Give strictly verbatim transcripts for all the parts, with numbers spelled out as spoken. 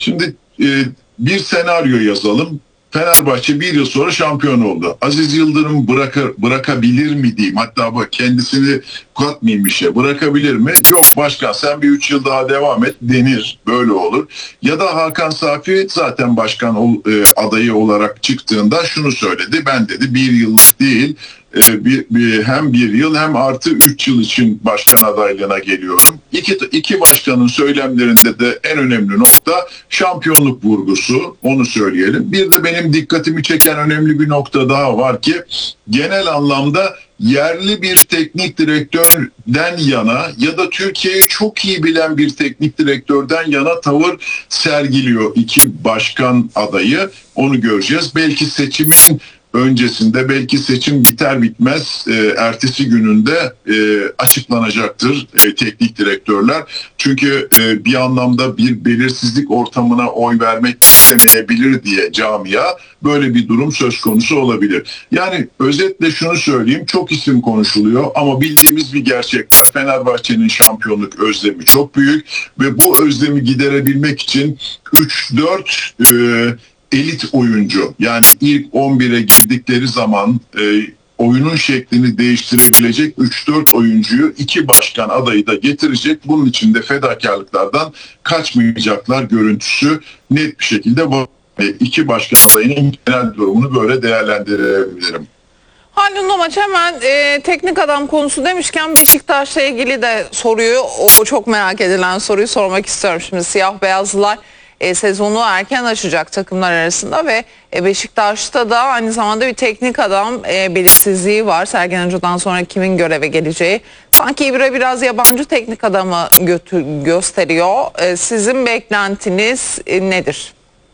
Şimdi e, bir senaryo yazalım. Fenerbahçe bir yıl sonra şampiyon oldu. Aziz Yıldırım bırakır, bırakabilir mi diyeyim. Hatta bak kendisini katmayayım işe. Bırakabilir mi? Yok başkan sen bir üç yıl daha devam et denir. Böyle olur. Ya da Hakan Safi zaten başkan ol, e, adayı olarak çıktığında şunu söyledi. Ben dedi bir yıllık değil. Bir, bir, hem bir yıl hem artı üç yıl için başkan adaylığına geliyorum. İki, iki başkanın söylemlerinde de en önemli nokta şampiyonluk vurgusu, onu söyleyelim. Bir de benim dikkatimi çeken önemli bir nokta daha var ki genel anlamda yerli bir teknik direktörden yana ya da Türkiye'yi çok iyi bilen bir teknik direktörden yana tavır sergiliyor iki başkan adayı. Onu göreceğiz. Belki seçimin öncesinde, belki seçim biter bitmez e, ertesi gününde e, açıklanacaktır e, teknik direktörler. Çünkü e, bir anlamda bir belirsizlik ortamına oy vermek istemeyebilir diye camia, böyle bir durum söz konusu olabilir. Yani özetle şunu söyleyeyim, çok isim konuşuluyor ama bildiğimiz bir gerçek var. Fenerbahçe'nin şampiyonluk özlemi çok büyük ve bu özlemi giderebilmek için üç dört e, elit oyuncu, yani ilk on bire girdikleri zaman e, oyunun şeklini değiştirebilecek üç dört oyuncuyu iki başkan adayı da getirecek. Bunun için de fedakarlıklardan kaçmayacaklar görüntüsü net bir şekilde var. İki başkan adayının genel durumunu böyle değerlendirebilirim. Haldun Domaç, hemen e, teknik adam konusu demişken Beşiktaş'la ilgili de soruyu, o çok merak edilen soruyu sormak istiyorum. Şimdi siyah beyazlılar E, sezonu erken açacak takımlar arasında ve e, Beşiktaş'ta da aynı zamanda bir teknik adam e, belirsizliği var. Sergen Hoca'dan sonra kimin göreve geleceği. Sanki İbre biraz yabancı teknik adamı götür, gösteriyor. E, sizin beklentiniz e, nedir?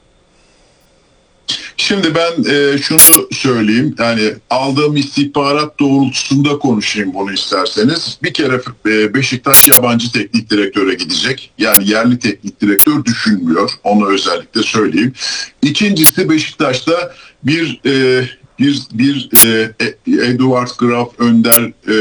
Şimdi ben e, şunu söyleyeyim, yani aldığım istihbarat doğrultusunda konuşayım bunu isterseniz. Bir kere e, Beşiktaş yabancı teknik direktöre gidecek. Yani yerli teknik direktör düşünmüyor. Onu özellikle söyleyeyim. İkincisi, Beşiktaş'ta bir e, bir bir e, Eduard Graf, Önder e,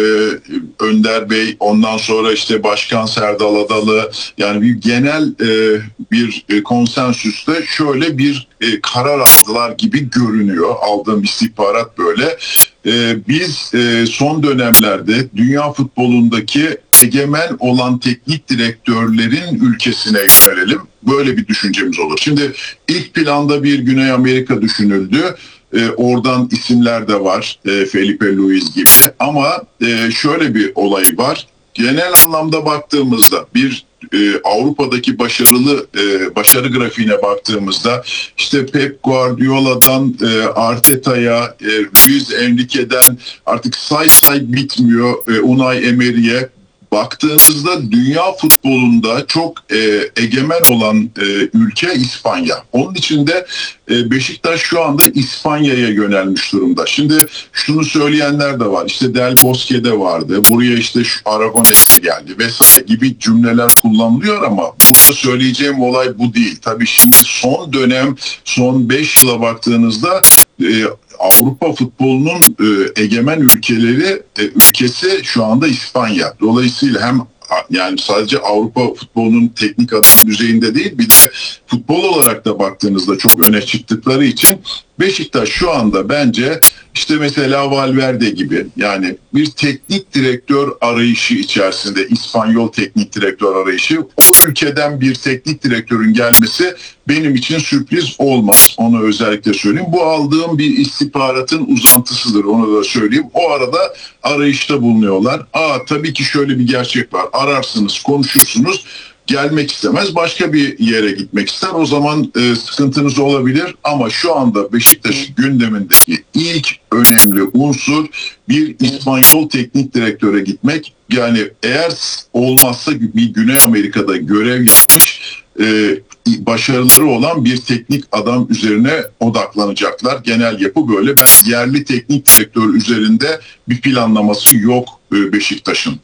Önder Bey, ondan sonra işte Başkan Serdal Adalı, yani bir genel e, bir e, konsensüste şöyle bir e, karar aldılar gibi görünüyor. Aldığım istihbarat böyle. E, biz e, son dönemlerde dünya futbolundaki egemen olan teknik direktörlerin ülkesine yönelelim. Böyle bir düşüncemiz olur. Şimdi ilk planda bir Güney Amerika düşünüldü. E, oradan isimler de var, e, Felipe Luis gibi, ama e, şöyle bir olay var. Genel anlamda baktığımızda bir e, Avrupa'daki başarılı e, başarı grafiğine baktığımızda işte Pep Guardiola'dan e, Arteta'ya, e, Luis Enrique'den artık say say bitmiyor, e, Unai Emery'e baktığınızda dünya futbolunda çok e, egemen olan e, ülke İspanya. Onun için de e, Beşiktaş şu anda İspanya'ya yönelmiş durumda. Şimdi şunu söyleyenler de var. İşte Del Bosque de vardı. Buraya işte şu Aragones geldi vesaire gibi cümleler kullanılıyor ama burada söyleyeceğim olay bu değil. Tabii şimdi son dönem, son beş yıla baktığınızda e, Avrupa futbolunun e, egemen ülkeleri e, ülkesi şu anda İspanya. Dolayısıyla hem yani sadece Avrupa futbolunun teknik adam düzeyinde değil, bir de futbol olarak da baktığınızda çok öne çıktıkları için Beşiktaş şu anda bence işte mesela Valverde gibi, yani bir teknik direktör arayışı içerisinde, İspanyol teknik direktör arayışı. O ülkeden bir teknik direktörün gelmesi benim için sürpriz olmaz. Onu özellikle söyleyeyim. Bu aldığım bir istihbaratın uzantısıdır. Onu da söyleyeyim. O arada arayışta bulunuyorlar. Aa, tabii ki şöyle bir gerçek var. Ararsınız, konuşursunuz. Gelmek istemez, başka bir yere gitmek ister. O zaman e, sıkıntınız olabilir ama şu anda Beşiktaş'ın gündemindeki ilk önemli unsur bir İspanyol teknik direktöre gitmek. Yani eğer olmazsa bir Güney Amerika'da görev yapmış, e, başarıları olan bir teknik adam üzerine odaklanacaklar. Genel yapı böyle. Ben yerli teknik direktör üzerinde bir planlaması yok e, Beşiktaş'ın.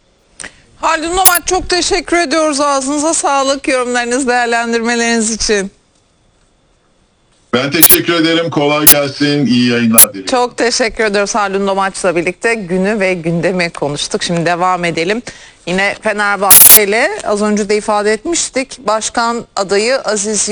Haldun Domaç, çok teşekkür ediyoruz. Ağzınıza sağlık, yorumlarınız, değerlendirmeleriniz için. Ben teşekkür ederim. Kolay gelsin. İyi yayınlar dilerim. Çok teşekkür ediyoruz. Haldun Domaç'la birlikte günü ve gündemi konuştuk. Şimdi devam edelim. Yine Fenerbahçe ile az önce de ifade etmiştik. Başkan adayı Aziz